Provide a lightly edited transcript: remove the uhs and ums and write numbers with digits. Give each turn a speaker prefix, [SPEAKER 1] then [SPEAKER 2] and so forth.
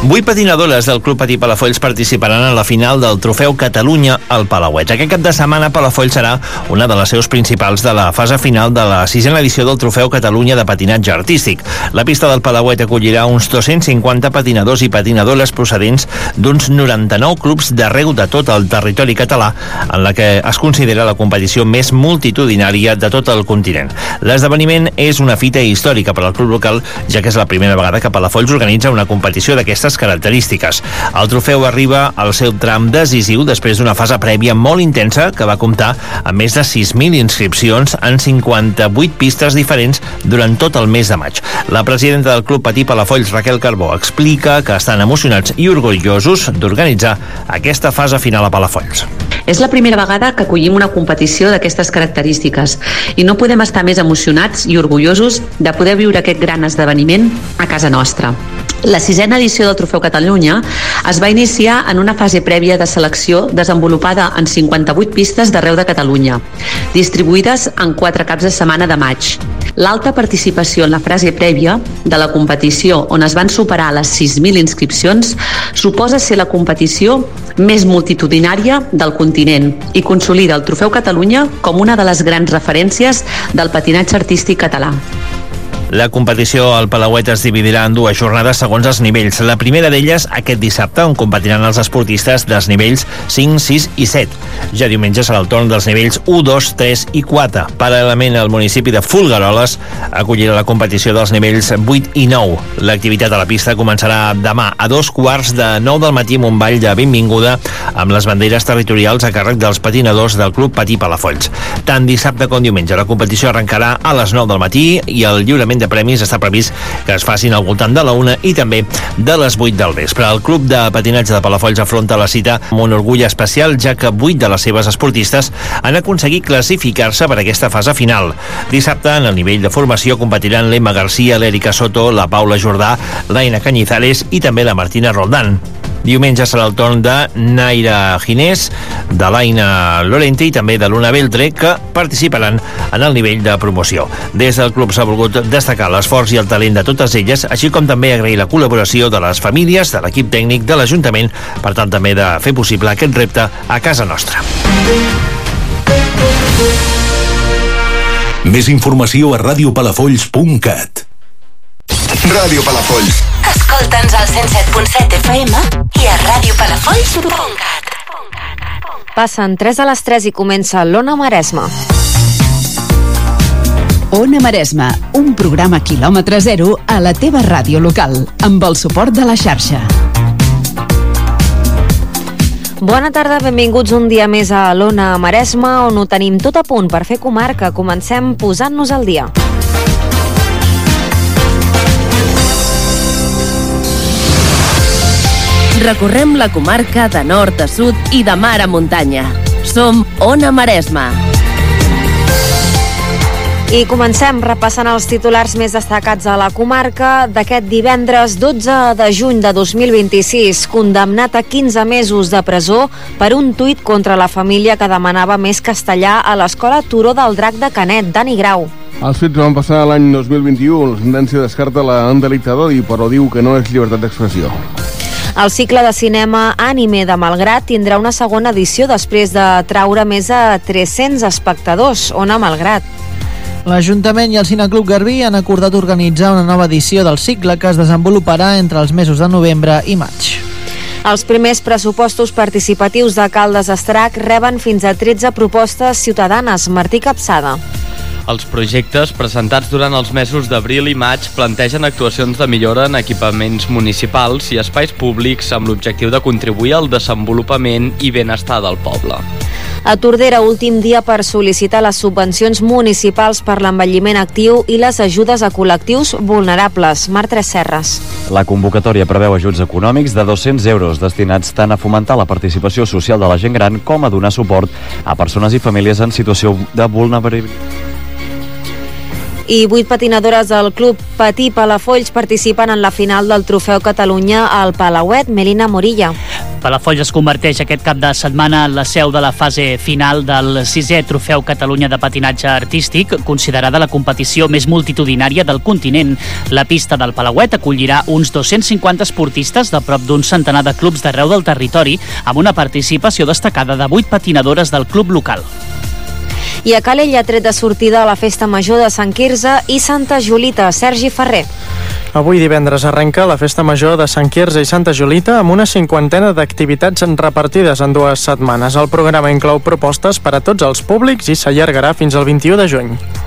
[SPEAKER 1] 8 patinadores del Club Patí Palafolls participaran en la final del Trofeu Catalunya al Palauet. Aquest cap de setmana Palafolls serà una de les seus principals de la fase final de la 6a edició del Trofeu Catalunya de patinatge artístic. La pista del Palauet acollirà uns 250 patinadors i patinadores procedents d'uns 99 clubs d'arreu de tot el territori català, en la que es considera la competició més multitudinària de tot el continent. L'esdeveniment és una fita històrica per al club local, ja que és la primera vegada que Palafolls organitza una competició d'aquestes característiques. El trofeu arriba al seu tram decisiu després d'una fase prèvia molt intensa que va comptar amb més de 6.000 inscripcions en 58 pistes diferents durant tot el mes de maig. La presidenta del Club Patí Palafolls, Raquel Carbó, explica que estan emocionats i orgullosos d'organitzar aquesta fase final a Palafolls.
[SPEAKER 2] És la primera vegada que acollim una competició d'aquestes característiques i no podem estar més emocionats i orgullosos de poder viure aquest gran esdeveniment a casa nostra. La 6a edició del Trofeu Catalunya es va iniciar en una fase prèvia de selecció desenvolupada en 58 pistes d'arreu de Catalunya, distribuïdes en 4 caps de setmana de maig. L'alta participació en la fase prèvia de la competició, on es van superar les 6.000 inscripcions, suposa ser la competició més multitudinària del continent i consolida el Trofeu Catalunya com una de les grans referències del patinatge artístic català.
[SPEAKER 1] La competició al Palauet es dividirà en 2 jornades segons els nivells. La primera d'elles aquest dissabte, on competiran els esportistes dels nivells 5, 6 i 7. Ja diumenge serà el torn dels nivells 1, 2, 3 i 4. Paral·lelament, el municipi de Folgueroles acollirà la competició dels nivells 8 i 9. L'activitat a la pista començarà demà a 2:45 del matí amb un ball de benvinguda amb les banderes territorials a càrrec dels patinadors del Club Patí Palafolls. Tant dissabte com diumenge la competició arrencarà a les 9 del matí i el lliurament de premis està previst que es facin al voltant de la 1 i també de les 8 del vespre. El Club de Patinatge de Palafolls afronta la cita amb un orgull especial, ja que 8 de les seves esportistes han aconseguit classificar-se per aquesta fase final. Dissabte, en el nivell de formació, competiran l'Emma Garcia, l'Èrica Soto, la Paula Jordà, l'Aina Cañizares i també la Martina Roldán. Diumenge serà el torn de Naira Ginés, de l'Aina Lorente i també de l'Una Beltre, que participaran en el nivell de promoció. Des del club s'ha volgut destacar l'esforç i el talent de totes elles, així com també agrair la col·laboració de les famílies, de l'equip tècnic, de l'Ajuntament, per tant també de fer possible aquest repte a casa nostra.
[SPEAKER 3] Més informació a radiopalafolls.cat.
[SPEAKER 4] Ràdio Palafolls.
[SPEAKER 5] Escolta'ns al 107.7 FM i a radiopalafolls.cat.
[SPEAKER 6] Passen 3 a les 3 i comença l'Ona Maresma.
[SPEAKER 7] Ona Maresma, un programa quilòmetre zero a la teva ràdio local, amb el suport de la xarxa.
[SPEAKER 6] Bona tarda, benvinguts un dia més a l'Ona Maresma, on ho tenim tot a punt per fer comarca. Comencem posant-nos al dia.
[SPEAKER 8] Recorrem la comarca de nord a sud i de mar a muntanya. Som Ona Maresma.
[SPEAKER 6] I comencem repassant els titulars més destacats a la comarca d'aquest divendres 12 de juny de 2026, condemnat a 15 mesos de presó per un tuit contra la família que demanava més castellà a l'escola Turó del Drac de Canet. Dani Grau.
[SPEAKER 9] Els fets van passar l'any 2021. La sentència descarta l'endelictador i però diu que no és llibertat d'expressió.
[SPEAKER 6] El cicle de cinema Ànime de Malgrat tindrà una segona edició després de traure més de 300 espectadors. Ona Malgrat.
[SPEAKER 10] L'Ajuntament i el Cineclub Garbí han acordat organitzar una nova edició del cicle que es desenvoluparà entre els mesos de novembre i maig.
[SPEAKER 6] Els primers pressupostos participatius de Caldes d'Estrac reben fins a 13 propostes ciutadanes. Martí Capçada.
[SPEAKER 11] Els projectes presentats durant els mesos d'abril i maig plantegen actuacions de millora en equipaments municipals i espais públics amb l'objectiu de contribuir al desenvolupament i benestar del poble.
[SPEAKER 6] A Tordera, últim dia per sol·licitar les subvencions municipals per l'envelliment actiu i les ajudes a col·lectius vulnerables. Marc Serres.
[SPEAKER 12] La convocatòria preveu ajuts econòmics de 200 euros destinats tant a fomentar la participació social de la gent gran com a donar suport a persones i famílies en situació de vulnerabilitat.
[SPEAKER 6] I 8 patinadores del Club Patí Palafolls participen en la final del Trofeu Catalunya al Palauet. Melina Morilla.
[SPEAKER 13] Palafolls es converteix aquest cap de setmana en la seu de la fase final del 6è Trofeu Catalunya de Patinatge Artístic, considerada la competició més multitudinària del continent. La pista del Palauet acollirà uns 250 esportistes de prop d'un centenar de clubs d'arreu del territori, amb una participació destacada de 8 patinadores del club local.
[SPEAKER 6] I a Calella ha tret de sortida a la Festa Major de Sant Quirze i Santa Julita. Sergi Ferrer.
[SPEAKER 14] Avui divendres arrenca la Festa Major de Sant Quirze i Santa Julita amb una 50ena d'activitats repartides en 2 setmanes. El programa inclou propostes per a tots els públics i s'allargarà fins al 21 de juny.